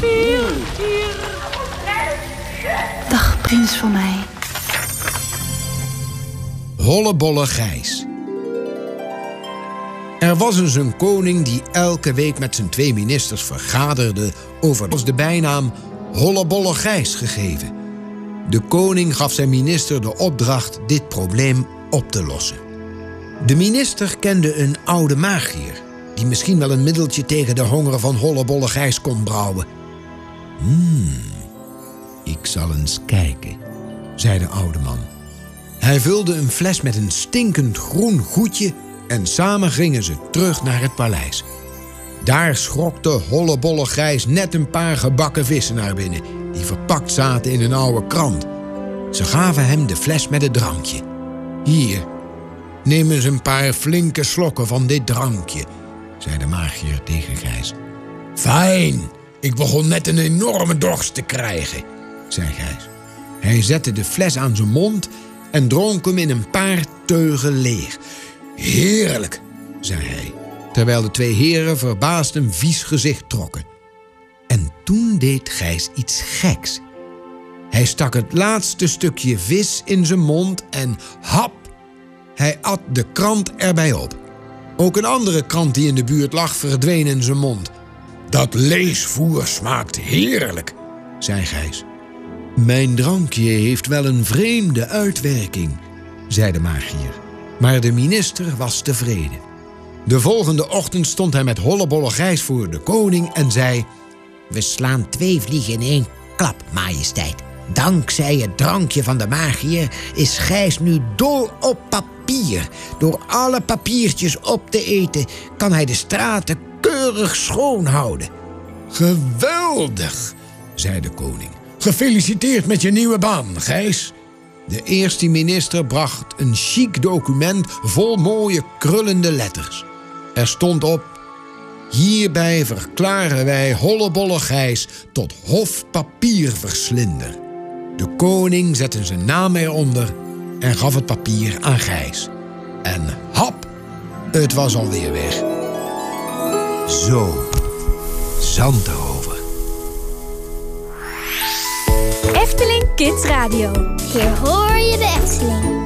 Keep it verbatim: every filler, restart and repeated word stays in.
papier hier. Dag, prins van mij. Hollebolle Gijs. Er was eens een koning die elke week met zijn twee ministers vergaderde over de bijnaam Hollebolle Gijs gegeven. De koning gaf zijn minister de opdracht dit probleem op te lossen. De minister kende een oude magier die misschien wel een middeltje tegen de honger van Hollebolle Gijs kon brouwen. Hmm, ik zal eens kijken, zei de oude man. Hij vulde een fles met een stinkend groen goedje en samen gingen ze terug naar het paleis. Daar schrokte Hollebolle Gijs net een paar gebakken vissen naar binnen, die verpakt zaten in een oude krant. Ze gaven hem de fles met het drankje. Hier, neem eens een paar flinke slokken van dit drankje, zei de magier tegen Gijs. Fijn, ik begon net een enorme dorst te krijgen, zei Gijs. Hij zette de fles aan zijn mond en dronk hem in een paar teugen leeg. Heerlijk, zei hij, terwijl de twee heren verbaasd een vies gezicht trokken. En toen deed Gijs iets geks. Hij stak het laatste stukje vis in zijn mond en hap! Hij at de krant erbij op. Ook een andere krant die in de buurt lag verdween in zijn mond. Dat leesvoer smaakt heerlijk, zei Gijs. Mijn drankje heeft wel een vreemde uitwerking, zei de magier. Maar de minister was tevreden. De volgende ochtend stond hij met Hollebolle Gijs voor de koning en zei: we slaan twee vliegen in één klap, majesteit. Dankzij het drankje van de magier is Gijs nu dol op papier. Door alle papiertjes op te eten kan hij de straten keurig schoon houden. Geweldig, zei de koning. Gefeliciteerd met je nieuwe baan, Gijs. De eerste minister bracht een chic document vol mooie krullende letters. Er stond op: hierbij verklaren wij Hollebolle Gijs tot hofpapierverslinder. De koning zette zijn naam eronder en gaf het papier aan Gijs. En hap, het was alweer weg. Zo, zand erover. Efteling Kids Radio. Hier hoor je de Efteling.